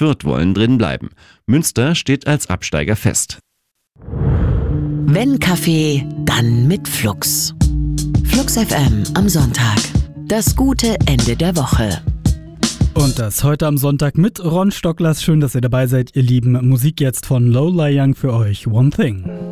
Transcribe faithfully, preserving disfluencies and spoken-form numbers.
Fürth wollen drin bleiben. Münster steht als Absteiger fest. Wenn Kaffee, dann mit Flux. Flux F M am Sonntag. Das gute Ende der Woche. Und das heute am Sonntag mit Ron Stocklers. Schön, dass ihr dabei seid, ihr Lieben. Musik jetzt von Lola Young für euch. One Thing.